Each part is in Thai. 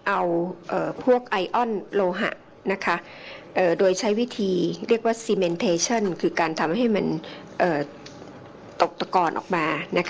เอาพวกไอออนโลหะนะคะโดยใช้วิธีเรียกว่า cementation คือการทำให้มันตกตะกอนออกมานะคะ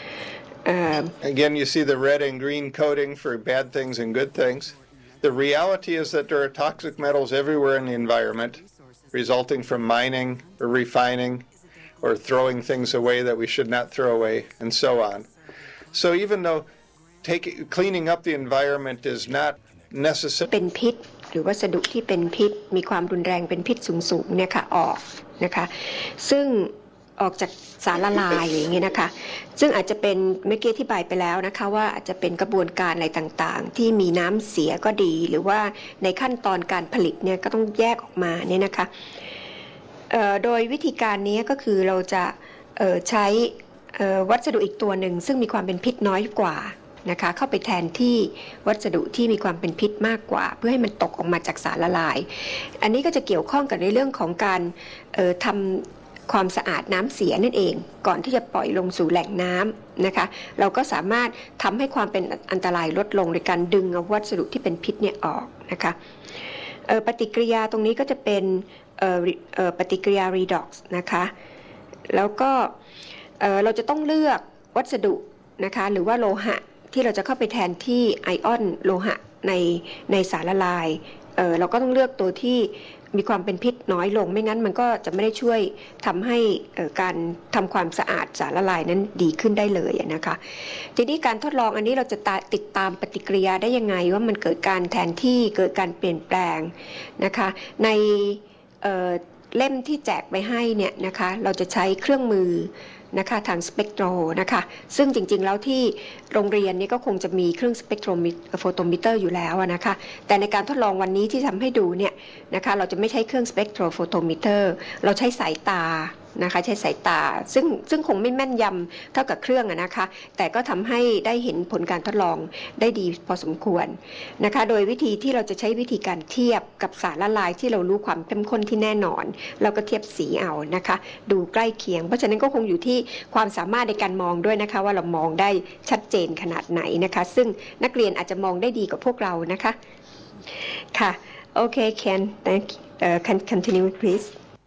Again, you see the red and green coating for bad things and good things. The reality is that there are toxic metals everywhere in the environment, resulting from mining or refining or throwing things away that we should not throw away, and so on. So even though cleaning up the environment is not necessary เป็นพิษหรือวัสดุที่เป็นพิษมีความรุนแรงเป็นพิษสูงๆเนี่ยค่ะออกนะคะซึ่งออกจากสารละลายอย่างนี้นะคะซึ่งอาจจะเป็นเมื่อกี้อธิบายไปแล้วนะคะว่าอาจจะเป็นกระบวนการอะไรต่างๆที่มีน้ำเสียก็ดีหรือว่าในขั้นตอนการผลิตเนี่ยก็ต้องแยกออกมาเนี่ยนะคะโดยวิธีการนี้ก็คือเราจะใช้วัสดุอีกตัวหนึ่งซึ่งมีความเป็นพิษน้อยกว่านะคะเข้าไปแทนที่วัสดุที่มีความเป็นพิษมากกว่าเพื่อให้มันตกออกมาจากสารละลายอันนี้ก็จะเกี่ยวข้องกับในเรื่องของการทำความสะอาดน้ำเสียนั่นเองก่อนที่จะปล่อยลงสู่แหล่งน้ำนะคะเราก็สามารถทำให้ความเป็นอันตรายลดลงโดยการดึงเอาวัสดุที่เป็นพิษเนี่ยออกนะคะปฏิกิริยาตรงนี้ก็จะเป็นปฏิกิริยา redox นะคะแล้วก็เราจะต้องเลือกวัสดุนะคะหรือว่าโลหะที่เราจะเข้าไปแทนที่ไอออนโลหะในสารละลายเราก็ต้องเลือกตัวที่มีความเป็นพิษน้อยลงไม่งั้นมันก็จะไม่ได้ช่วยทำให้การทำความสะอาดสารละลายนั้นดีขึ้นได้เลยนะคะทีนี้การทดลองอันนี้เราจะติดตามปฏิกิริยาได้ยังไงว่ามันเกิดการแทนที่เกิดการเปลี่ยนแปลงนะคะในเล่มที่แจกไปให้เนี่ยนะคะเราจะใช้เครื่องมือนะคะทางสเปกโทรนะคะซึ่งจริงๆแล้วที่โรงเรียนนี้ก็คงจะมีเครื่องสเปกโทรโฟโตมิเตอร์อยู่แล้วนะคะแต่ในการทดลองวันนี้ที่ทำให้ดูเนี่ยนะคะเราจะไม่ใช้เครื่องสเปกโทรโฟโตมิเตอร์เราใช้สายตานะคะใช้สายตาซึ่งคงไม่แม่นยำเท่ากับเครื่องนะคะแต่ก็ทำให้ได้เห็นผลการทดลองได้ดีพอสมควรนะคะโดยวิธีที่เราจะใช้วิธีการเทียบกับสารละลายที่เรารู้ความเข้มข้นที่แน่นอนเราก็เทียบสีเอานะคะดูใกล้เคียงเพราะฉะนั้นก็คงอยู่ที่ความสามารถในการมองด้วยนะคะว่าเรามองได้ชัดเจนขนาดไหนนะคะซึ่งนักเรียนอาจจะมองได้ดีกว่าพวกเรานะคะค่ะโอเค Ken thank can continue please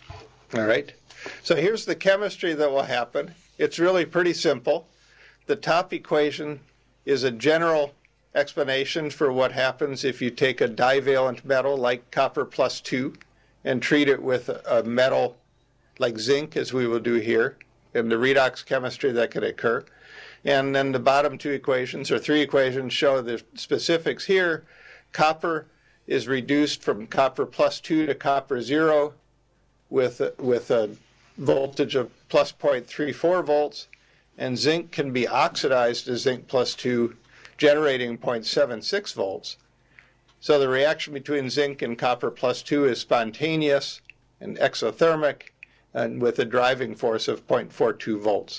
all right So here's the chemistry that will happen. It's really pretty simple. The top equation is a general explanation for what happens if you take a divalent metal like copper plus 2 and treat it with a metal like zinc, as we will do here, in the redox chemistry that could occur. And then the bottom two equations, or three equations, show the specifics here. Copper is reduced from copper plus 2 to copper 0 with a voltage of plus 0.34 volts, and zinc can be oxidized to zinc plus 2, generating 0.76 volts. So the reaction between zinc and copper plus 2 is spontaneous and exothermic, and with a driving force of 0.42 volts.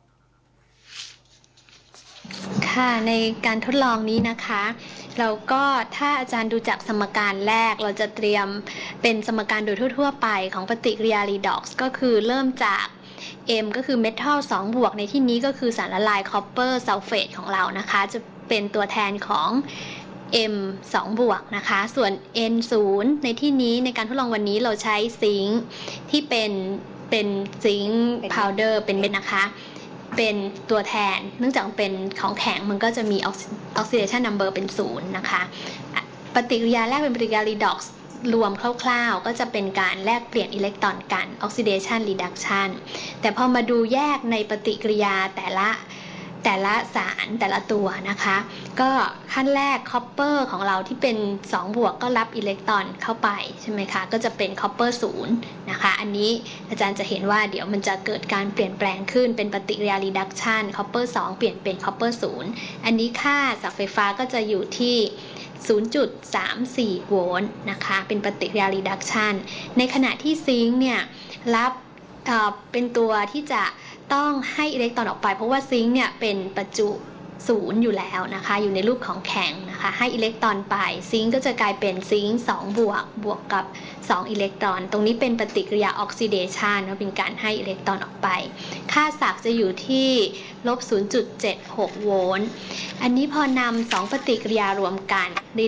ค่ะในการทดลองนี้นะคะเราก็ถ้าอาจารย์ดูจากสมการแรกเราจะเตรียมเป็นสมการโดยทั่วๆไปของปฏิกิริยา redox ก็คือเริ่มจาก M ก็คือเมทัล2บวกในที่นี้ก็คือสารละลายคอปเปอร์ซัลเฟตของเรานะคะจะเป็นตัวแทนของ M 2บวกนะคะส่วน N 0ในที่นี้ในการทดลองวันนี้เราใช้ซิงค์ที่เป็นซิงค์พาวเดอร์เป็นเม็ดนะคะเป็นตัวแทนเนื่องจากเป็นของแข็งมันก็จะมี oxidation number เป็น0นะคะปฏิกิริยาแรกเป็นปฏิกิริยา redox รวมคร่าวๆก็จะเป็นการแลกเปลี่ยนอิเล็กตรอนกัน oxidation reduction แต่พอมาดูแยกในปฏิกิริยาแต่ละสารแต่ละตัวนะคะก็ขั้นแรกคอปเปอร์ของเราที่เป็น2บวกก็รับอิเล็กตรอนเข้าไปใช่ไหมคะก็จะเป็นคอปเปอร์0นะคะอันนี้อาจารย์จะเห็นว่าเดี๋ยวมันจะเกิดการเปลี่ยนแปลงขึ้นเป็นปฏิกิริยา reduction คอปเปอร์2เปลี่ยนเป็นคอปเปอร์0อันนี้ค่าจากไฟฟ้าก็จะอยู่ที่ 0.34 โวลต์นะคะเป็นปฏิกิริยา reduction ในขณะที่ซิงค์เนี่ยรับเป็นตัวที่จะต้องให้อิเล็กตรอนออกไปเพราะว่าซิงค์เนี่ยเป็นประจุ0อยู่แล้วนะคะอยู่ในรูปของแข็งนะคะให้อิเล็กตรอนไปซิงค์ก็จะกลายเป็นซิงค์2บวกกับ2อิเล็กตรอนตรงนี้เป็นปฏิกิริยาออกซิเดชันเป็นการให้อิเล็กตรอนออกไปค่าศักย์จะอยู่ที่ลบ 0.76 โวลต์อันนี้พอนำ2ปฏิกิริยารวมกัน